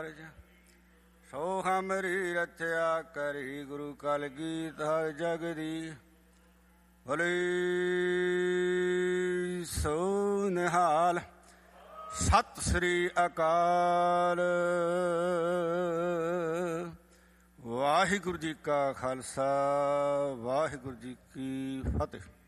ਕਾਰਜ। ਸੋ ਹਮਰੀ ਰਚਿਆ ਕਰੀ ਗੁਰੂ ਕਲਗੀਤ ਹਰ ਜਗਦੀ। ਭਲੇ ਸੋ ਨਿਹਾਲ। ਸਤਿ ਸ੍ਰੀ ਅਕਾਲ। ਵਾਹਿਗੁਰੂ ਜੀ ਕਾ ਖਾਲਸਾ, ਵਾਹਿਗੁਰੂ ਜੀ ਕੀ ਫਤਿਹ।